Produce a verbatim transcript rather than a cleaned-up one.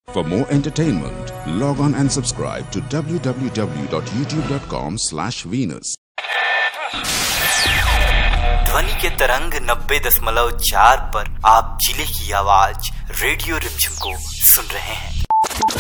For more entertainment, log on and subscribe to w w w dot youtube dot com slash Venus. ध्वनि के तरंग नब्बे दशमलव चार पर आप जिले की आवाज रेडियो रिमझिम को सुन रहे हैं।